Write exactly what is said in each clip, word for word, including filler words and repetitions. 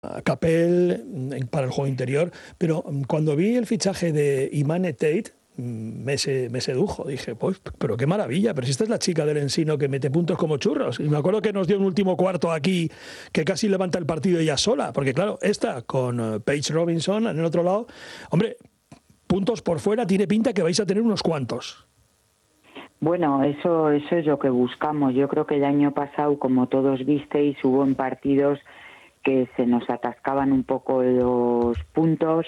Capel para el juego interior, pero cuando vi el fichaje de Imane Tate me, se, me sedujo, dije, pues, pero qué maravilla, pero si esta es la chica del Ensino que mete puntos como churros, y me acuerdo que nos dio un último cuarto aquí que casi levanta el partido ella sola, porque claro, esta con Paige Robinson en el otro lado, hombre, puntos por fuera, tiene pinta que vais a tener unos cuantos. Bueno, eso, eso es lo que buscamos. Yo creo que el año pasado, como todos visteis, hubo en partidos que se nos atascaban un poco los puntos.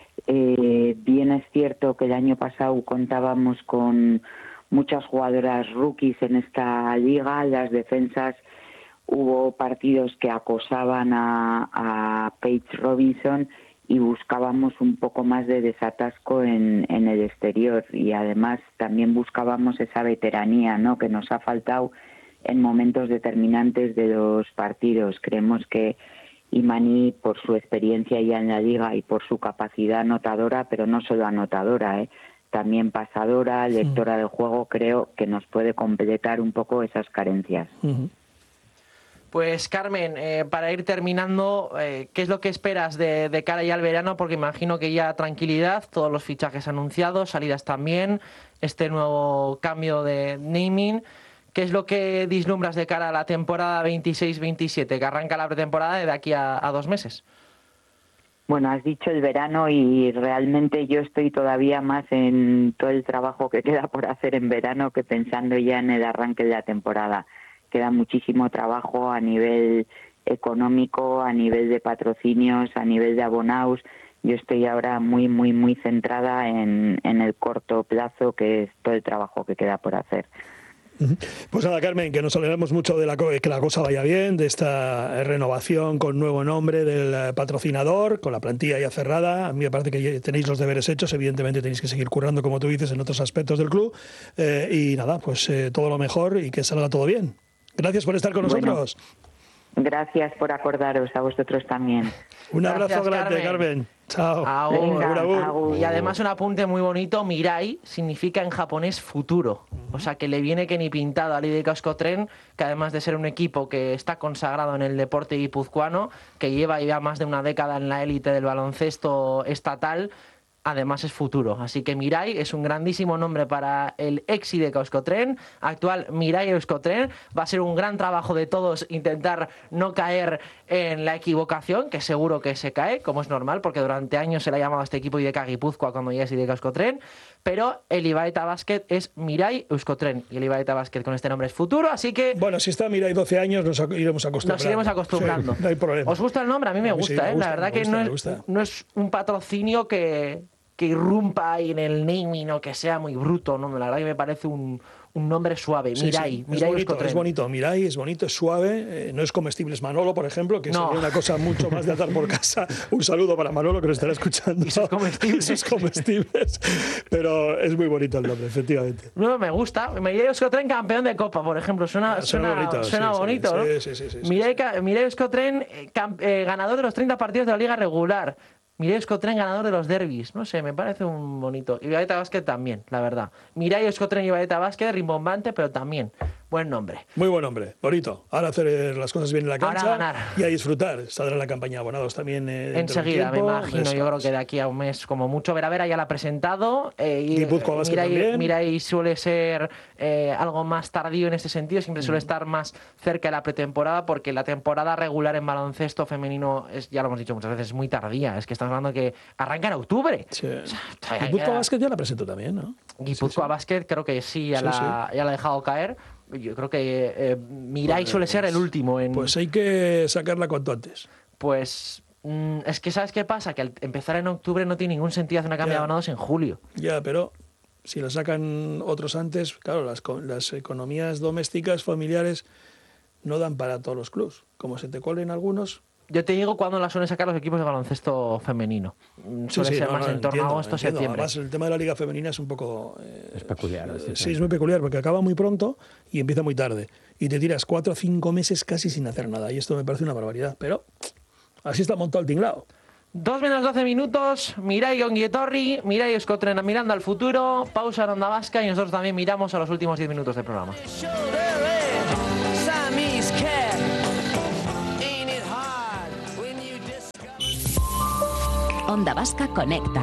Eh, bien es cierto que el año pasado contábamos con muchas jugadoras rookies en esta liga. Las defensas, hubo partidos que acosaban a, a Paige Robinson y buscábamos un poco más de desatasco en, en el exterior, y además también buscábamos esa veteranía, ¿no?, que nos ha faltado en momentos determinantes de los partidos. Creemos que Imani, por su experiencia ya en la liga y por su capacidad anotadora, pero no solo anotadora, ¿eh? también pasadora, lectora del juego, creo que nos puede completar un poco esas carencias. Uh-huh. Pues Carmen, eh, para ir terminando, eh, ¿qué es lo que esperas de, de cara ya al verano? Porque imagino que ya tranquilidad, todos los fichajes anunciados, salidas también, este nuevo cambio de naming. ¿Qué es lo que vislumbras de cara a la temporada veintiséis veintisiete, que arranca la pretemporada de aquí a, a dos meses? Bueno, has dicho el verano y realmente yo estoy todavía más en todo el trabajo que queda por hacer en verano que pensando ya en el arranque de la temporada. Queda muchísimo trabajo a nivel económico, a nivel de patrocinios, a nivel de abonados. Yo estoy ahora muy, muy, muy centrada en, en el corto plazo, que es todo el trabajo que queda por hacer. Pues nada, Carmen, que nos alegramos mucho de la, que la cosa vaya bien, de esta renovación con nuevo nombre del patrocinador, con la plantilla ya cerrada. A mí me parece que tenéis los deberes hechos, evidentemente tenéis que seguir currando, como tú dices, en otros aspectos del club. Eh, y nada, pues eh, todo lo mejor y que salga todo bien. Gracias por estar con Bueno, nosotros. Gracias por acordaros, a vosotros también. Un abrazo Gracias, grande, Carmen. Carmen. Chao. Agur. Venga, agur, agur. agur. Y además un apunte muy bonito, Mirai significa en japonés futuro. O sea que le viene que ni pintado al I D K Euskotren, que además de ser un equipo que está consagrado en el deporte guipuzcoano, que lleva ya más de una década en la élite del baloncesto estatal, además es futuro. Así que Mirai es un grandísimo nombre para el ex I D K Euskotren, actual Mirai Euskotren. Va a ser un gran trabajo de todos intentar no caer en la equivocación, que seguro que se cae, como es normal, porque durante años se le ha llamado a este equipo I D K Guipúzcoa cuando ya es I D K Euskotren, pero el Ibaeta Basket es Mirai Euskotren, y el Ibaeta Basket con este nombre es futuro, así que... Bueno, si está Mirai doce años, nos iremos acostumbrando. Nos iremos acostumbrando. Sí, no hay problema. ¿Os gusta el nombre? A mí me a mí gusta, sí, me ¿eh? gusta, La verdad me que gusta, no, me es, gusta. no es un patrocinio que... que irrumpa ahí en el naming o que sea muy bruto, ¿no? La verdad que me parece un, un nombre suave. Sí, Mirai, sí. Mirai es bonito, Euskotren. es bonito. Mirai es bonito, es suave, eh, no es comestible. Es Manolo, por ejemplo, que No. sería una cosa mucho más de atar por casa. Un saludo para Manolo, que nos estará escuchando. Y sus comestibles. Y sus comestibles. Pero es muy bonito el nombre, efectivamente. No, me gusta. Mirai Euskotren campeón de Copa, por ejemplo. Suena, Ah, suena suena, bonito, suena sí, bonito, sí, ¿no? sí, sí, sí, sí, Mirai, sí. Mirai Euskotren, eh, camp- eh, ganador de los treinta partidos de la Liga Regular. Mirai Euskotren, ganador de los derbis. No sé, me parece un bonito. Y Ibaeta Basket también, la verdad. Mirai Euskotren y Ibaeta Basket, rimbombante, pero también buen nombre. Muy buen hombre, bonito. Ahora hacer las cosas bien en la Ahora cancha ganar. y a disfrutar. Saldrá la campaña de abonados también. Eh, dentro Enseguida, del me tiempo. imagino. Eso Yo creo es. que de aquí a un mes, como mucho. Vera Vera ya la ha presentado. Eh, y, Guipúzcoa eh, Basket Mirai, también. Mirai suele ser eh, algo más tardío en ese sentido. Siempre suele estar más cerca de la pretemporada, porque la temporada regular en baloncesto femenino, es, ya lo hemos dicho muchas veces, es muy tardía. Es que estamos hablando que arranca en octubre. Sí. O sea, todavía Guipúzcoa queda- Basket ya la presento también, ¿no? Guipúzcoa Sí, sí. Basket creo que sí, ya, Sí, la, ya la ha dejado caer. Yo creo que eh, Mirai Pues- suele ser el último en... Pues hay que sacarla cuanto antes. Pues mm, es que ¿sabes qué pasa? Que al empezar en octubre no tiene ningún sentido hacer una cambio Ya. de abonados en julio. Ya, pero si la sacan otros antes, claro, las, co- las economías domésticas, familiares, no dan para todos los clubs. Como se te colen algunos... Yo te digo cuándo la suelen sacar los equipos de baloncesto femenino. Mm, Sí, Suele sí, ser no, más no, en torno entiendo, a agosto, entiendo. septiembre. Además, el tema de la liga femenina es un poco... eh, Es peculiar. eh, sí, sí, es muy peculiar, porque acaba muy pronto y empieza muy tarde. Y te tiras cuatro o cinco meses casi sin hacer nada. Y esto me parece una barbaridad. Pero así está montado el tinglao. Dos menos doce minutos, Mirai Onguietorri, Mirai Euskotren mirando al futuro, pausa en Onda Vasca y nosotros también miramos a los últimos diez minutos del programa. Siamese cat. Onda Vasca Conecta.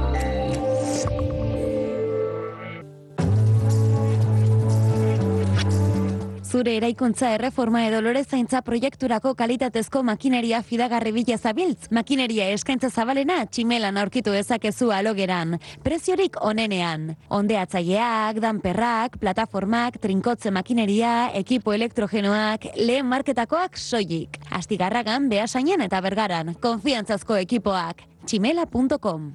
Zure eraikuntza erreforma edo lorezaintza proiekturako kalitatezko makineria fidagarri bila zabiltz. Makineria eskaintza zabalena tximelan aurkitu dezakezu alogeran. Preziorik onenean. Ondeatzaileak, danperrak, plataformak, trinkotze makineria, ekipo elektrogenoak, lehen marketakoak soilik. Astigarragan, Beasainen eta Bergaran. Konfiantzazko ekipoak. tximela punto com.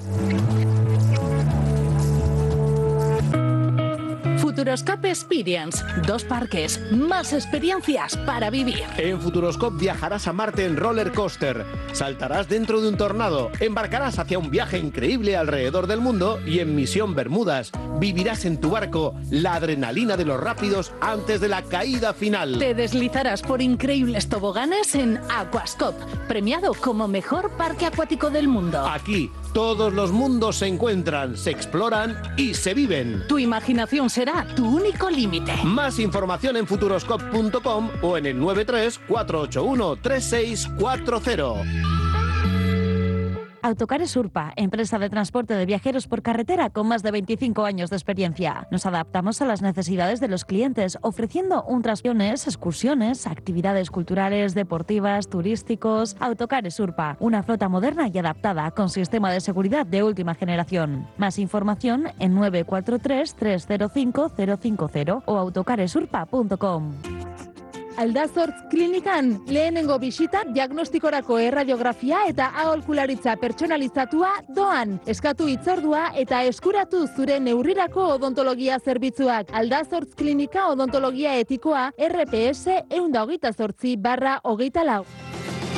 Futuroscope Experience. Dos parques, más experiencias para vivir. En Futuroscope viajarás a Marte en roller coaster, saltarás dentro de un tornado, embarcarás hacia un viaje increíble alrededor del mundo y en Misión Bermudas vivirás en tu barco la adrenalina de los rápidos antes de la caída final. Te deslizarás por increíbles toboganes en Aquascope, premiado como mejor parque acuático del mundo. Aquí todos los mundos se encuentran, se exploran y se viven. Tu imaginación será tu único límite. Más información en futuroscope punto com o en el nueve tres cuatro ocho uno tres seis cuatro cero. Autocares Urpa, empresa de transporte de viajeros por carretera con más de veinticinco años de experiencia. Nos adaptamos a las necesidades de los clientes, ofreciendo un transportes, excursiones, actividades culturales, deportivas, turísticos. Autocares Urpa, una flota moderna y adaptada con sistema de seguridad de última generación. Más información en nueve cuatro tres tres cero cinco cero cinco cero o autocaresurpa punto com. Aldazortz klinikan lehenengo bisita diagnostikorako erradiografia eta aholkularitza pertsonalizatua doan. Eskatu hitzordua eta eskuratu zure neurrirako odontologia zerbitzuak. Aldazortz klinika odontologia etikoa R P S ehun eta hogeita zortzi barra hogeita lau.